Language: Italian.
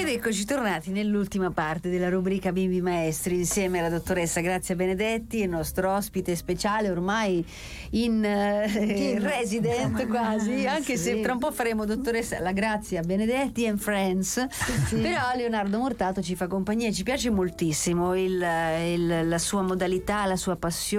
eccoci tornati nell'ultima parte della rubrica Bimbi Maestri insieme alla dottoressa Grazia Benedetti, il nostro ospite speciale ormai in resident quasi, anche se tra un po' faremo dottoressa la Grazia Benedetti and Friends, però Leonardo Mortato ci fa compagnia e ci piace moltissimo la sua modalità, la sua passione,